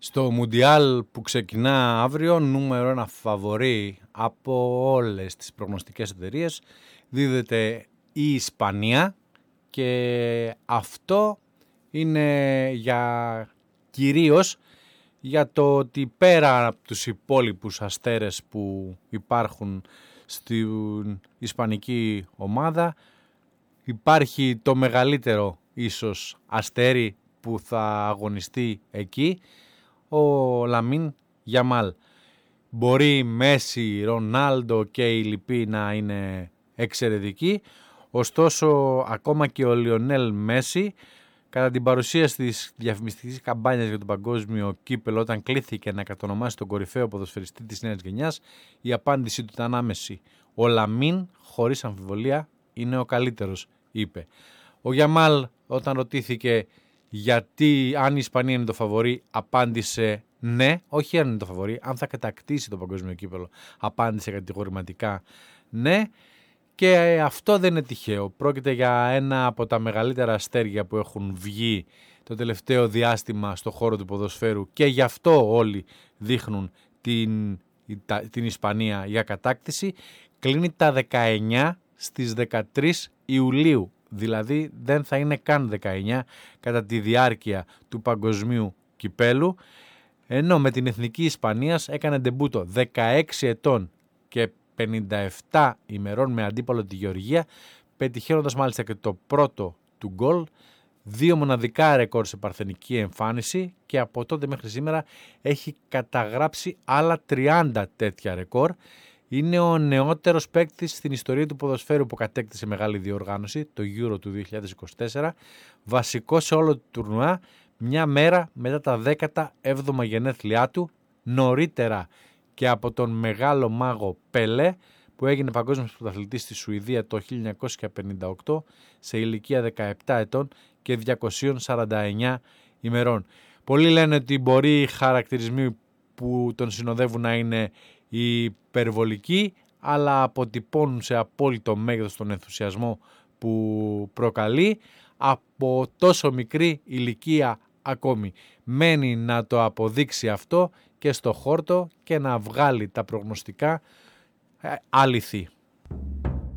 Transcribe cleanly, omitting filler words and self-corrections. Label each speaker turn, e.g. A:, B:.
A: Στο Μουντιάλ που ξεκινά αύριο, νούμερο ένα φαβορί από όλες τις προγνωστικές εταιρείες δίδεται η Ισπανία, και αυτό είναι κυρίως για το ότι πέρα από τους υπόλοιπους αστέρες που υπάρχουν στην ισπανική ομάδα, υπάρχει το μεγαλύτερο ίσως αστέρι που θα αγωνιστεί εκεί, ο Λαμίν Γιαμάλ. Μπορεί Μέση, Ρονάλντο και οι λοιποί να είναι εξαιρετικοί, ωστόσο ακόμα και ο Λιονέλ Μέση, κατά την παρουσίαση της διαφημιστικής καμπάνιας για το παγκόσμιο κύπελο, όταν κλήθηκε να κατονομάσει τον κορυφαίο ποδοσφαιριστή της νέας γενιάς, η απάντησή του ήταν άμεση. Ο Λαμίν, χωρίς αμφιβολία, είναι ο καλύτερος, είπε. Ο Γιαμάλ, όταν ρωτήθηκε γιατί, αν η Ισπανία είναι το φαβορί, απάντησε ναι, όχι αν είναι το φαβορί, αν θα κατακτήσει το παγκόσμιο κύπελο, απάντησε κατηγορηματικά ναι. Και αυτό δεν είναι τυχαίο. Πρόκειται για ένα από τα μεγαλύτερα αστέρια που έχουν βγει το τελευταίο διάστημα στο χώρο του ποδοσφαίρου, και γι' αυτό όλοι δείχνουν την Ισπανία για κατάκτηση. Κλείνει τα 19 στις 13 Ιουλίου, δηλαδή δεν θα είναι καν 19 κατά τη διάρκεια του παγκοσμίου κυπέλου, ενώ με την εθνική Ισπανίας έκανε ντεμπούτο 16 ετών και 57 ημερών με αντίπαλο τη Γεωργία, πετυχαίνοντας μάλιστα και το πρώτο του γκολ, 2 μοναδικά ρεκόρ σε παρθενική εμφάνιση, και από τότε μέχρι σήμερα έχει καταγράψει άλλα 30 τέτοια ρεκόρ. Είναι ο νεότερος παίκτης στην ιστορία του ποδοσφαίρου που κατέκτησε μεγάλη διοργάνωση, το Euro του 2024, βασικό σε όλο το τουρνουά, μια μέρα μετά τα 17 γενέθλιά του, νωρίτερα και από τον μεγάλο μάγο Πελέ, που έγινε παγκόσμιος πρωταθλητής στη Σουηδία το 1958 σε ηλικία 17 ετών και 249 ημερών. Πολλοί λένε ότι μπορεί οι χαρακτηρισμοί που τον συνοδεύουν να είναι υπερβολικοί, αλλά αποτυπώνουν σε απόλυτο μέγεθος τον ενθουσιασμό που προκαλεί από τόσο μικρή ηλικία ακόμη. Μένει να το αποδείξει αυτό και στο χόρτο και να βγάλει τα προγνωστικά αληθή.